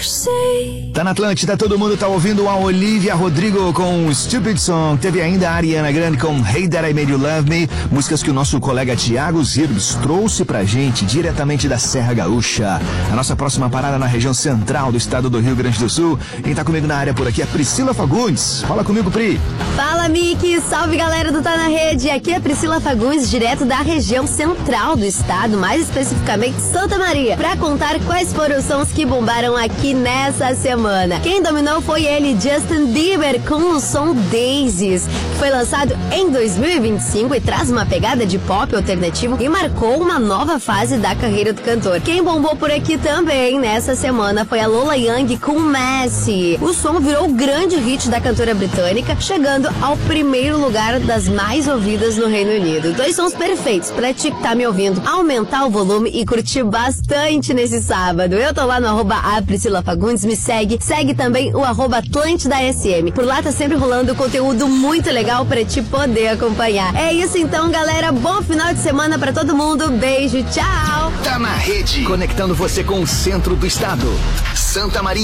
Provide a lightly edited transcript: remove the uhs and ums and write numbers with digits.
Tá na Atlântida, todo mundo tá ouvindo a Olivia Rodrigo com Stupid Song. Teve ainda a Ariana Grande com Hey That I Made You Love Me. Músicas que o nosso colega Thiago Zirbs trouxe pra gente diretamente da Serra Gaúcha. A nossa próxima parada na região central do estado do Rio Grande do Sul. Quem tá comigo na área por aqui é Priscila Fagundes. Fala comigo, Pri. Fala, Miki. Salve, galera do Tá na Rede. Aqui é Priscila Fagundes, direto da região central do estado, mais especificamente Santa Maria, pra contar quais foram os sons que bombaram aqui nessa semana. Quem dominou foi ele, Justin Bieber, com o som Daisies, que foi lançado em 2025 e traz uma pegada de pop alternativo e marcou uma nova fase da carreira do cantor. Quem bombou por aqui também nessa semana foi a Lola Young com Messi. O som virou o grande hit da cantora britânica, chegando ao primeiro lugar das mais ouvidas no Reino Unido. Dois sons perfeitos pra ti que tá me ouvindo aumentar o volume e curtir bastante nesse sábado. Eu tô lá no @Priscila Fagundes, me segue também o @AtlântidaSM. Por lá tá sempre rolando conteúdo muito legal pra te poder acompanhar. É isso então, galera, bom final de semana pra todo mundo, beijo, tchau! Tá na Rede, conectando você com o centro do estado, Santa Maria.